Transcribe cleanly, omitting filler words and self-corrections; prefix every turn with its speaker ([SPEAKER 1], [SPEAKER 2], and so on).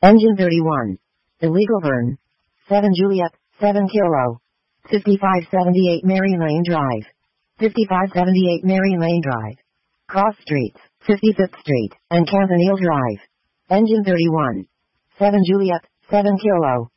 [SPEAKER 1] Engine 31. Illegal burn. 7 Juliet, 7 Kilo. 5578 Mary Lane Drive. 5578 Mary Lane Drive. Cross Streets, 55th Street, and Campanile Drive. Engine 31. 7 Juliet, 7 Kilo.